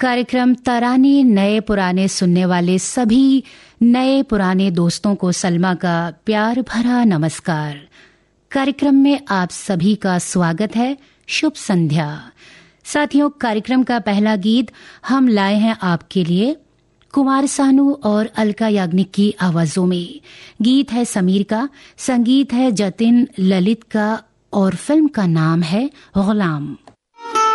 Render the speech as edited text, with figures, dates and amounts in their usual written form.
कार्यक्रम तराने नए पुराने सुनने वाले सभी नए पुराने दोस्तों को सलमा का प्यार भरा नमस्कार। कार्यक्रम में आप सभी का स्वागत है। शुभ संध्या साथियों। कार्यक्रम का पहला गीत हम लाए हैं आपके लिए कुमार सानू और अलका याग्निक की आवाजों में। गीत है समीर का, संगीत है जतिन ललित का और फिल्म का नाम है गुलाम।